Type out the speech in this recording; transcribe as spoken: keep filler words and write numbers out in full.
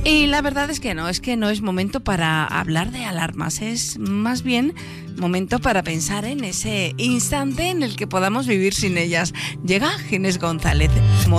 Y la verdad es que no, es que no es momento para hablar de alarmas, es más bien momento para pensar en ese instante en el que podamos vivir sin ellas. Llega Ginés González.